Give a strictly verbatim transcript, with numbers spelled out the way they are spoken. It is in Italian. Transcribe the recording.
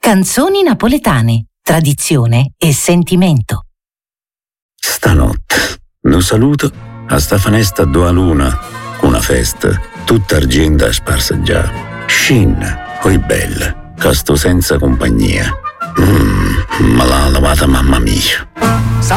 Canzoni napoletane, tradizione e sentimento. Stanotte, non saluto a sta finestra due luna, una festa, tutta argenta sparsa già. Shin, oi bella, casto senza compagnia. Mmm, ma l'ha lavata mamma mia.